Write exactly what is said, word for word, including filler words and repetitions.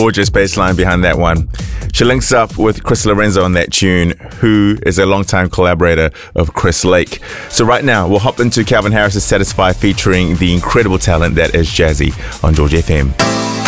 gorgeous bass line behind that one. She links up with Chris Lorenzo on that tune, who is a longtime collaborator of Chris Lake. So right now, we'll hop into Calvin Harris's Satisfy featuring the incredible talent that is Jazzy on George F M.